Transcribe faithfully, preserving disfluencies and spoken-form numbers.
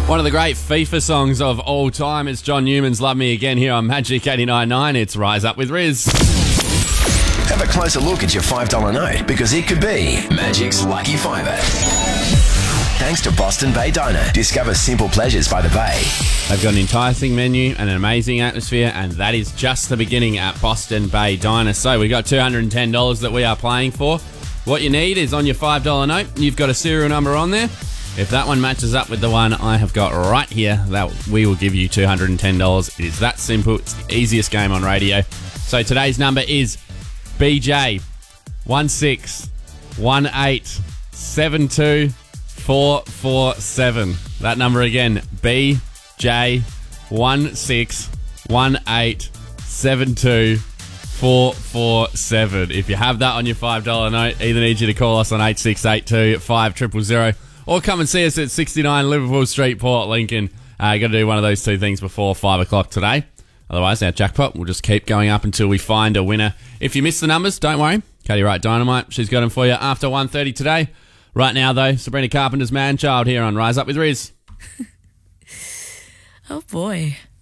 One of the great FIFA songs of all time. It's John Newman's Love Me Again here on Magic eighty-nine point nine. It's Rise Up with Riz. Have a closer look at your five dollar note because it could be Magic's Lucky Fiver. Thanks to Boston Bay Diner. Discover simple pleasures by the bay. They've got an enticing menu and an amazing atmosphere, and that is just the beginning at Boston Bay Diner. So we've got two hundred ten dollars that we are playing for. What you need is on your five dollar note, you've got a serial number on there. If that one matches up with the one I have got right here, that we will give you two hundred ten dollars. It is that simple. It's the easiest game on radio. So today's number is B J one six one eight seven two four four seven. That number again, B J one six one eight seven two four four seven. If you have that on your five dollar note, either need you to call us on eight six eight two five zero zero zero or come and see us at sixty-nine Liverpool Street, Port Lincoln. Uh, you got to do one of those two things before five o'clock today. Otherwise, our jackpot will just keep going up until we find a winner. If you miss the numbers, don't worry. Katie Wright Dynamite, she's got them for you after one thirty today. Right now, though, Sabrina Carpenter's Man Child here on Rise Up with Riz. Oh, boy.